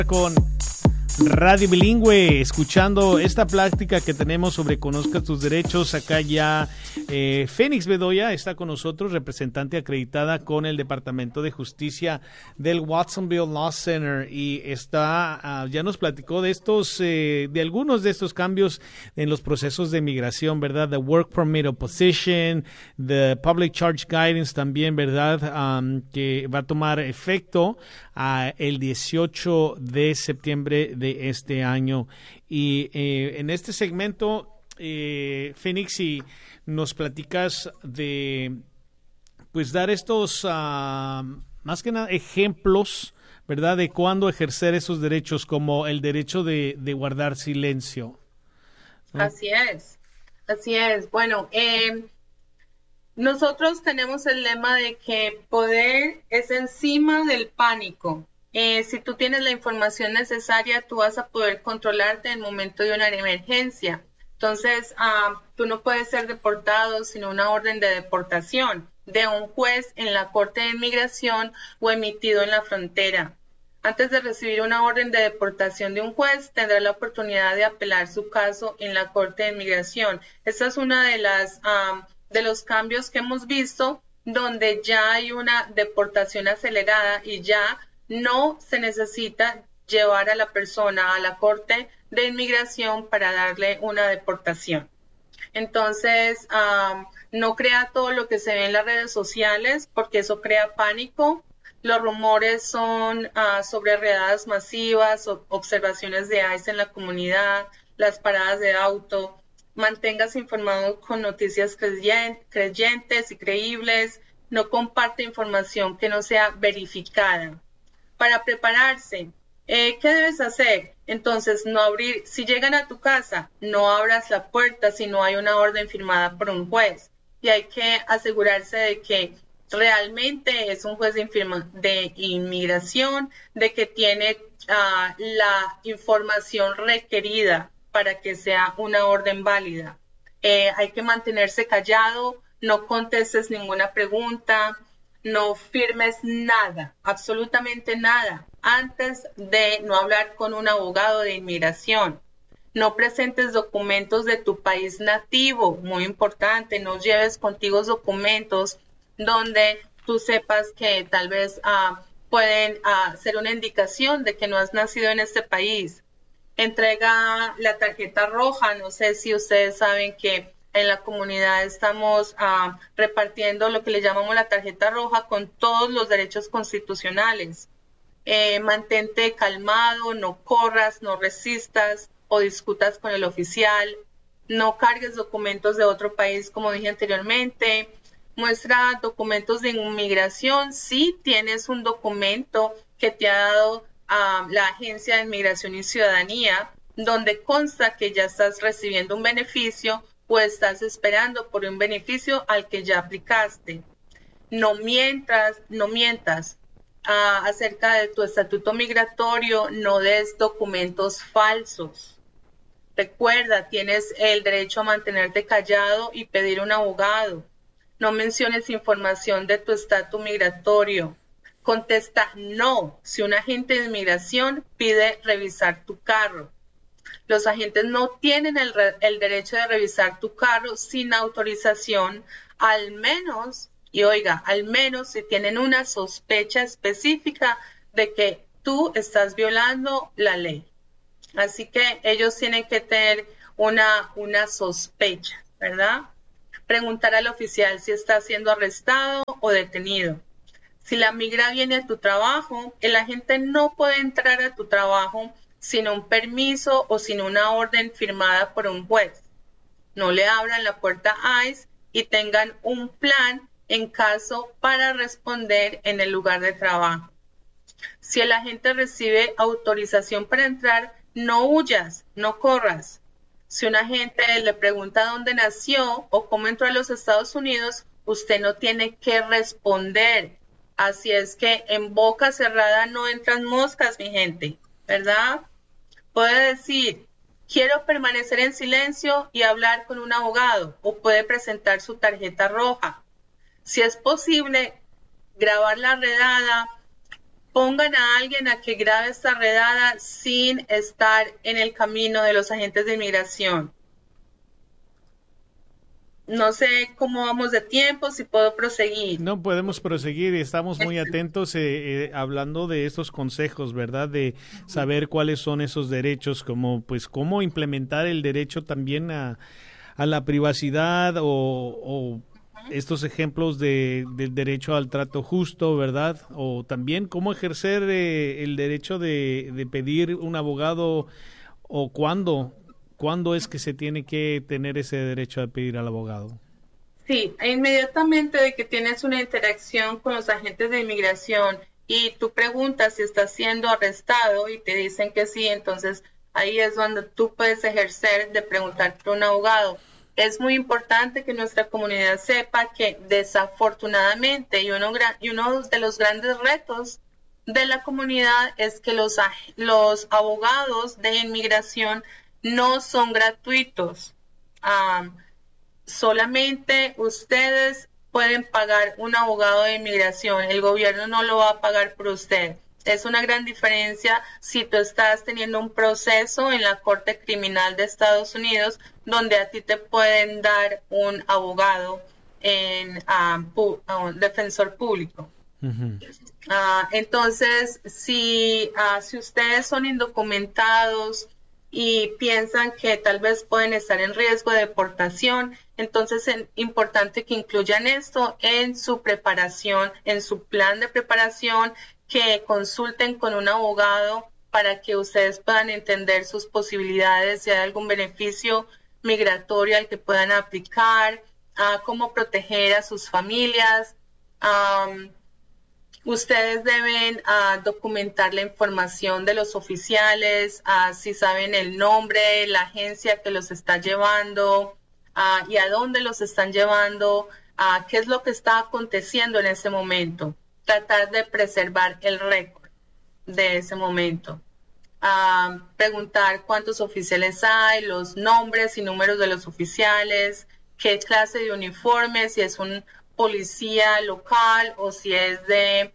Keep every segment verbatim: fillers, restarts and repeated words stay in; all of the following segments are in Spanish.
con Radio Bilingüe, escuchando esta plática que tenemos sobre Conozca tus derechos. Acá ya eh, Fénix Bedoya está con nosotros, representante acreditada con el Departamento de Justicia del Watsonville Law Center, y está uh, ya nos platicó de estos, eh, de algunos de estos cambios en los procesos de migración, ¿verdad? The Work Permit Opposition, the Public Charge Guidance también, ¿verdad? Um, que va a tomar efecto uh, el dieciocho de septiembre de este año. Y eh, en este segmento, eh, Fénix, si nos platicas de, pues, dar estos, uh, más que nada, ejemplos, ¿verdad?, de cuándo ejercer esos derechos, como el derecho de, de guardar silencio, ¿no? Así es, así es. Bueno, eh, nosotros tenemos el lema de que poder es encima del pánico. Eh, si tú tienes la información necesaria, tú vas a poder controlarte en el momento de una emergencia. Entonces, uh, tú no puedes ser deportado sin una orden de deportación de un juez en la Corte de Inmigración o emitido en la frontera. Antes de recibir una orden de deportación de un juez, tendrá la oportunidad de apelar su caso en la Corte de Inmigración. Esta es una de las um, de los cambios que hemos visto, donde ya hay una deportación acelerada y ya no se necesita llevar a la persona a la Corte de Inmigración para darle una deportación. Entonces, um, no crea todo lo que se ve en las redes sociales, porque eso crea pánico. Los rumores son uh, sobre redadas masivas, o observaciones de ICE en la comunidad, las paradas de auto. Manténgase informado con noticias creyentes y creíbles. No comparte información que no sea verificada. Para prepararse, eh, ¿qué debes hacer? Entonces, no abrir, si llegan a tu casa, no abras la puerta si no hay una orden firmada por un juez. Y hay que asegurarse de que realmente es un juez de, infirma, de inmigración, de que tiene uh, la información requerida para que sea una orden válida. Eh, hay que mantenerse callado, no contestes ninguna pregunta, no firmes nada, absolutamente nada, antes de no hablar con un abogado de inmigración. No presentes documentos de tu país nativo, muy importante. No lleves contigo documentos donde tú sepas que tal vez uh, pueden uh, ser una indicación de que no has nacido en este país. Entrega la tarjeta roja. No sé si ustedes saben que en la comunidad estamos uh, repartiendo lo que le llamamos la tarjeta roja con todos los derechos constitucionales. Eh, mantente calmado, no corras, no resistas o discutas con el oficial. No cargues documentos de otro país, como dije anteriormente. Muestra documentos de inmigración si tienes un documento que te ha dado uh, la Agencia de Inmigración y Ciudadanía, donde consta que ya estás recibiendo un beneficio o estás esperando por un beneficio al que ya aplicaste. No mientas, no mientas uh, acerca de tu estatuto migratorio, no des documentos falsos. Recuerda, tienes el derecho a mantenerte callado y pedir un abogado. No menciones información de tu estatus migratorio. Contesta no si un agente de inmigración pide revisar tu carro. Los agentes no tienen el, el derecho de revisar tu carro sin autorización, al menos, y oiga, al menos si tienen una sospecha específica de que tú estás violando la ley. Así que ellos tienen que tener una, una sospecha, ¿verdad? Preguntar al oficial si está siendo arrestado o detenido. Si la migra viene a tu trabajo, el agente no puede entrar a tu trabajo sin un permiso o sin una orden firmada por un juez. No le abran la puerta a ICE y tengan un plan en caso para responder en el lugar de trabajo. Si el agente recibe autorización para entrar, no huyas, no corras. Si un agente le pregunta dónde nació o cómo entró a los Estados Unidos, usted no tiene que responder. Así es que en boca cerrada no entran moscas, mi gente, ¿verdad? Puede decir, quiero permanecer en silencio y hablar con un abogado, o puede presentar su tarjeta roja. Si es posible, grabar la redada pongan a alguien a que grabe esta redada sin estar en el camino de los agentes de inmigración. No sé cómo vamos de tiempo, si puedo proseguir. No, podemos proseguir. Estamos muy atentos eh, eh, hablando de estos consejos, ¿verdad? De saber cuáles son esos derechos, como pues cómo implementar el derecho también a, a la privacidad o, o estos ejemplos de, del derecho al trato justo, ¿verdad? O también cómo ejercer eh, el derecho de, de pedir un abogado o cuándo. ¿Cuándo es que se tiene que tener ese derecho a pedir al abogado? Sí, inmediatamente de que tienes una interacción con los agentes de inmigración y tú preguntas si estás siendo arrestado y te dicen que sí, entonces ahí es donde tú puedes ejercer de preguntar por un abogado. Es muy importante que nuestra comunidad sepa que desafortunadamente y uno, y uno de los grandes retos de la comunidad es que los, los abogados de inmigración no son gratuitos. Um, solamente ustedes pueden pagar un abogado de inmigración. El gobierno no lo va a pagar por usted. Es una gran diferencia si tú estás teniendo un proceso en la Corte Criminal de Estados Unidos donde a ti te pueden dar un abogado en um, pu un defensor público. Uh-huh. uh, entonces, si, uh, si ustedes son indocumentados y piensan que tal vez pueden estar en riesgo de deportación, entonces es importante que incluyan esto en su preparación, en su plan de preparación, que consulten con un abogado para que ustedes puedan entender sus posibilidades, si hay algún beneficio migratorio al que puedan aplicar, uh, cómo proteger a sus familias. Um, Ustedes deben uh, documentar la información de los oficiales, uh, si saben el nombre, la agencia que los está llevando uh, y a dónde los están llevando, uh, qué es lo que está aconteciendo en ese momento. Tratar de preservar el récord de ese momento. Uh, preguntar cuántos oficiales hay, los nombres y números de los oficiales, qué clase de uniforme, si es un policía local o si es de,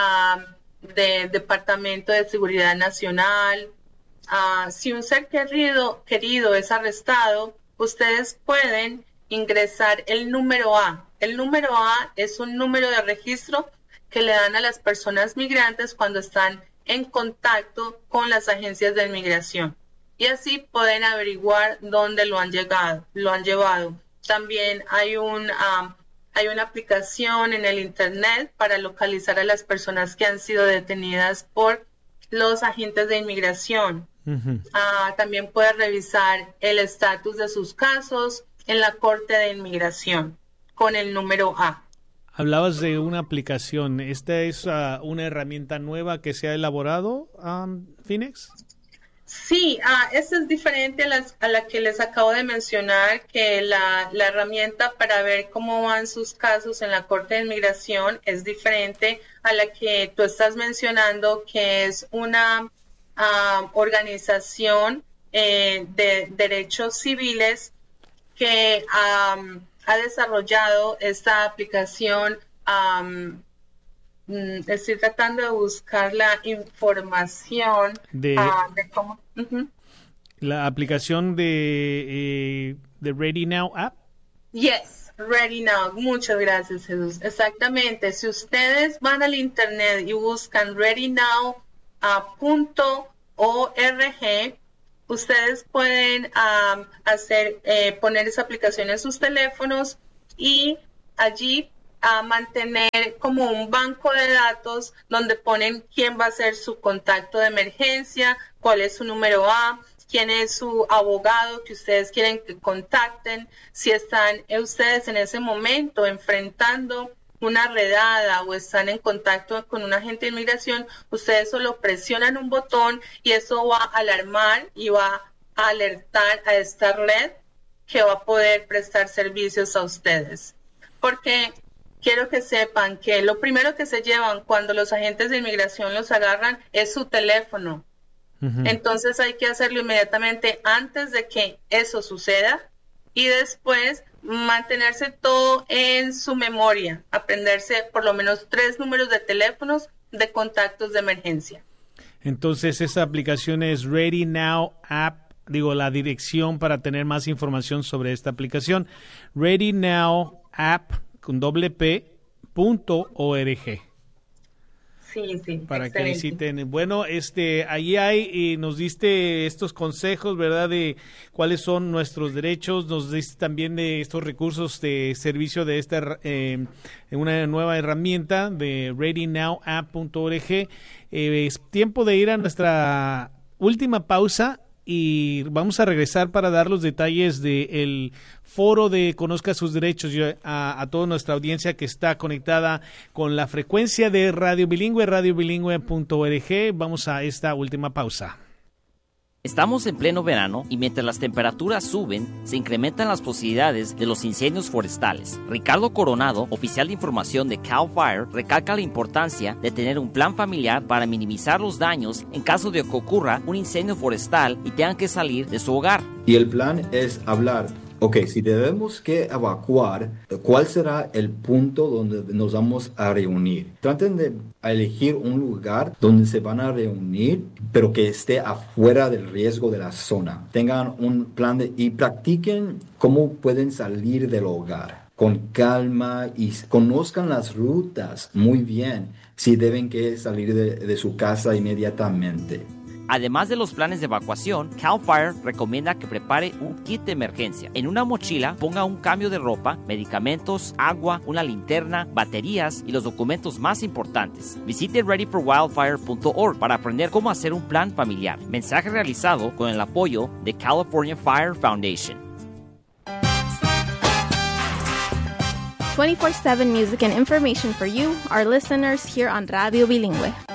uh, de Departamento de Seguridad Nacional. Uh, si un ser querido, querido es arrestado, ustedes pueden ingresar el número A. El número A es un número de registro que le dan a las personas migrantes cuando están en contacto con las agencias de inmigración. Y así pueden averiguar dónde lo han llegado, lo han llevado. También hay un um, hay una aplicación en el internet para localizar a las personas que han sido detenidas por los agentes de inmigración. Uh-huh. Uh, también puede revisar el estatus de sus casos en la Corte de Inmigración con el número A. Hablabas de una aplicación. ¿Esta es uh, una herramienta nueva que se ha elaborado, um, Phoenix? Sí, ah, esta es diferente a, las, a la que les acabo de mencionar, que la, la herramienta para ver cómo van sus casos en la Corte de Inmigración es diferente a la que tú estás mencionando, que es una uh, organización eh, de derechos civiles que um, ha desarrollado esta aplicación. Um, Estoy tratando de buscar la información de, uh, de cómo... Uh-huh. La aplicación de, eh, de Ready Now app. Yes, Ready Now. Muchas gracias, Jesús. Exactamente. Si ustedes van al internet y buscan ready now punto org, ustedes pueden um, hacer eh, poner esa aplicación en sus teléfonos y allí a mantener como un banco de datos donde ponen quién va a ser su contacto de emergencia, cuál es su número A, quién es su abogado que ustedes quieren que contacten. Si están ustedes en ese momento enfrentando una redada o están en contacto con un agente de inmigración, ustedes solo presionan un botón y eso va a alarmar y va a alertar a esta red que va a poder prestar servicios a ustedes. Porque quiero que sepan que lo primero que se llevan cuando los agentes de inmigración los agarran es su teléfono. Uh-huh. Entonces hay que hacerlo inmediatamente antes de que eso suceda y después mantenerse todo en su memoria, aprenderse por lo menos tres números de teléfonos de contactos de emergencia. Entonces, esa aplicación es Ready Now App, digo, la dirección para tener más información sobre esta aplicación, Ready Now App con doble P punto org. Sí, sí, para excelente. que visiten. Bueno, este, ahí hay, y nos diste estos consejos, ¿verdad? De cuáles son nuestros derechos, nos diste también de estos recursos de servicio de esta, eh, una nueva herramienta de ready now app punto org. Eh, es tiempo de ir a nuestra última pausa y vamos a regresar para dar los detalles del foro de Conozca sus Derechos. Yo, a, a toda nuestra audiencia que está conectada con la frecuencia de Radio Bilingüe, radio bilingüe punto org. Vamos a esta última pausa. Estamos en pleno verano y mientras las temperaturas suben, se incrementan las posibilidades de los incendios forestales. Ricardo Coronado, oficial de información de CAL FIRE, recalca la importancia de tener un plan familiar para minimizar los daños en caso de que ocurra un incendio forestal y tengan que salir de su hogar. Y el plan es hablar. Ok, si debemos que evacuar, ¿cuál será el punto donde nos vamos a reunir? Traten de elegir un lugar donde se van a reunir, pero que esté afuera del riesgo de la zona. Tengan un plan de, y practiquen cómo pueden salir del hogar con calma y conozcan las rutas muy bien si deben que salir de, de su casa inmediatamente. Además de los planes de evacuación, CAL FIRE recomienda que prepare un kit de emergencia. En una mochila ponga un cambio de ropa, medicamentos, agua, una linterna, baterías y los documentos más importantes. Visite ready for wildfire punto org para aprender cómo hacer un plan familiar. Mensaje realizado con el apoyo de California Fire Foundation. twenty-four seven music and information for you, our listeners here on Radio Bilingüe.